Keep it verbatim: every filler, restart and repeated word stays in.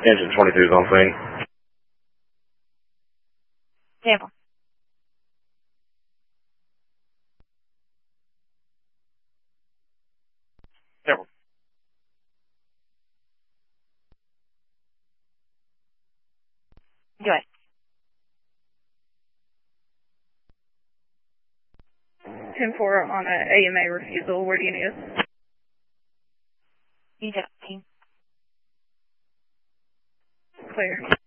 Engine twenty-two is on scene. Sample. Sample. Go ahead. ten four on a A M A refusal. Where do you need us? You got team. Clear.